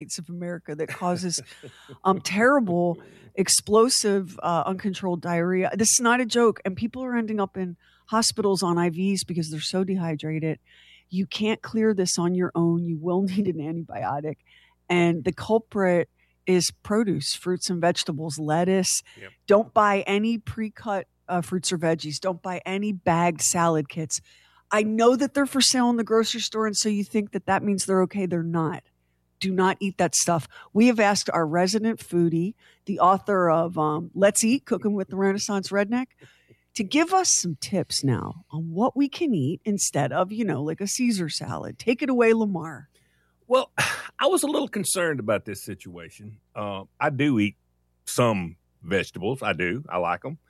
States of America that causes terrible, explosive, uncontrolled diarrhea. This is not a joke. And people are ending up in hospitals on IVs because they're so dehydrated. You can't clear this on your own. You will need an antibiotic. And the culprit is produce, fruits and vegetables, lettuce. Yep. Don't buy any pre-cut fruits or veggies. Don't buy any bagged salad kits. I know that they're for sale in the grocery store, and so you think that means they're okay. They're not. Do not eat that stuff. We have asked our resident foodie, the author of Let's Eat, Cooking with the Renaissance Redneck, to give us some tips now on what we can eat instead of, like a Caesar salad. Take it away, Lamar. Well, I was a little concerned about this situation. I do eat some vegetables. I do. I like them.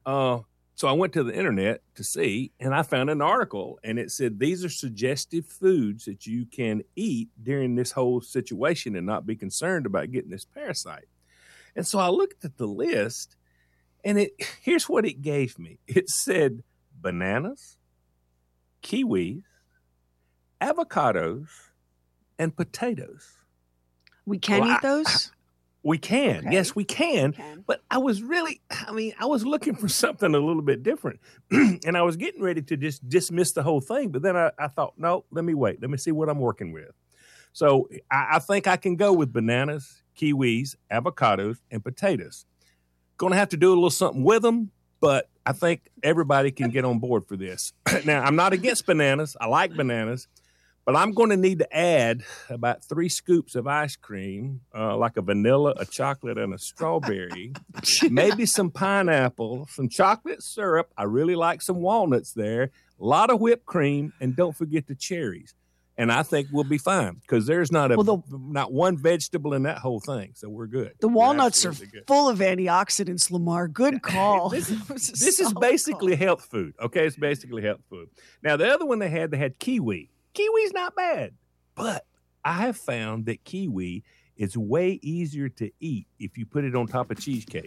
So I went to the internet to see, and I found an article, and it said these are suggestive foods that you can eat during this whole situation and not be concerned about getting this parasite. And so I looked at the list, and here's what it gave me. It said bananas, kiwis, avocados, and potatoes. We can eat those? We can. Okay. Yes, we can. But I was looking for something a little bit different. And I was getting ready to just dismiss the whole thing. But then I thought, no, let me wait. Let me see what I'm working with. So I think I can go with bananas, kiwis, avocados, and potatoes. Going to have to do a little something with them, but I think everybody can get on board for this. Now, I'm not against bananas. I like bananas. But I'm going to need to add about 3 scoops of ice cream, like a vanilla, a chocolate, and a strawberry, maybe some pineapple, some chocolate syrup. I really like some walnuts there, a lot of whipped cream, and don't forget the cherries. And I think we'll be fine because there's not one vegetable in that whole thing, so we're good. The walnuts are full of antioxidants, Lamar. Good call. This is basically health food, okay? It's basically health food. Now, the other one they had kiwi. Kiwi's not bad, but I have found that kiwi is way easier to eat if you put it on top of cheesecake.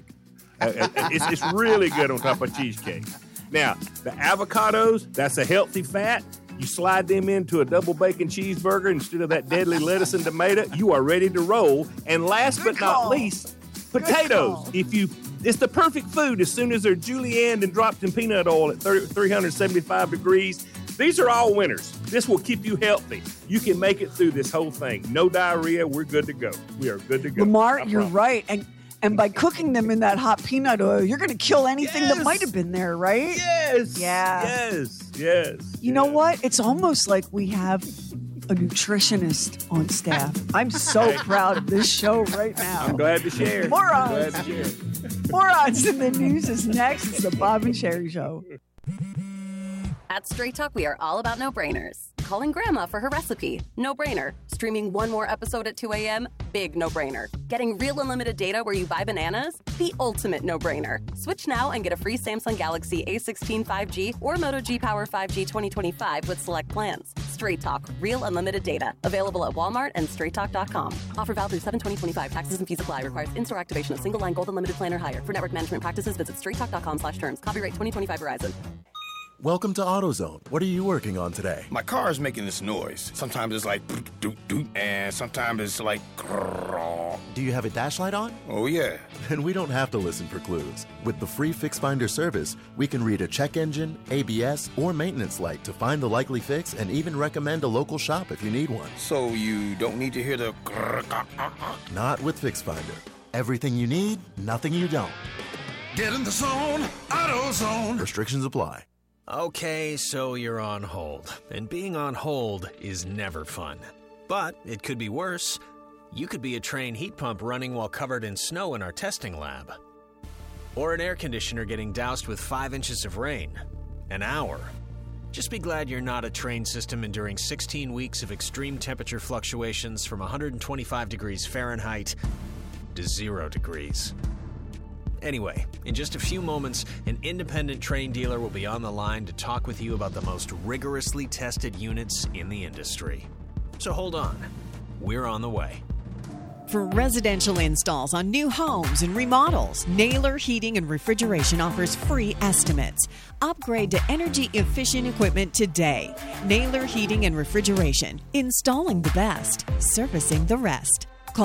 It's really good on top of cheesecake. Now, the avocados, that's a healthy fat. You slide them into a double bacon cheeseburger instead of that deadly lettuce and tomato, you are ready to roll. And last but not least, potatoes. It's the perfect food as soon as they're julienned and dropped in peanut oil at 375 degrees. These are all winners. This will keep you healthy. You can make it through this whole thing. No diarrhea. We're good to go. We are good to go. Lamar, you're right. And by cooking them in that hot peanut oil, you're going to kill anything that might have been there, right? Yes. Yeah. Yes. You know what? It's almost like we have a nutritionist on staff. I'm so proud of this show right now. I'm glad to share. Morons in the News is next. It's the Bob and Sherry Show. At Straight Talk, we are all about no-brainers. Calling Grandma for her recipe, no-brainer. Streaming one more episode at 2 a.m., big no-brainer. Getting real unlimited data where you buy bananas, the ultimate no-brainer. Switch now and get a free Samsung Galaxy A16 5G or Moto G Power 5G 2025 with select plans. Straight Talk, real unlimited data. Available at Walmart and straighttalk.com. Offer valid through 7/20/25. Taxes and fees apply. Requires in-store activation of single line gold unlimited plan or higher. For network management practices, visit straighttalk.com/terms. Copyright 2025 Verizon. Welcome to AutoZone. What are you working on today? My car is making this noise. Sometimes it's like doot doot, and sometimes it's like grrr. Do you have a dash light on? Oh yeah. Then we don't have to listen for clues. With the free Fix Finder service, we can read a check engine, ABS, or maintenance light to find the likely fix and even recommend a local shop if you need one. So you don't need to hear the grrr. Not with Fix Finder. Everything you need, nothing you don't. Get in the zone, AutoZone. Restrictions apply. Okay, so you're on hold. And being on hold is never fun. But it could be worse. You could be a Trane heat pump running while covered in snow in our testing lab. Or an air conditioner getting doused with 5 inches of rain. An hour. Just be glad you're not a Trane system enduring 16 weeks of extreme temperature fluctuations from 125 degrees Fahrenheit to 0 degrees. Anyway, in just a few moments, an independent Trane dealer will be on the line to talk with you about the most rigorously tested units in the industry. So hold on. We're on the way. For residential installs on new homes and remodels, Naylor Heating and Refrigeration offers free estimates. Upgrade to energy-efficient equipment today. Naylor Heating and Refrigeration. Installing the best. Servicing the rest.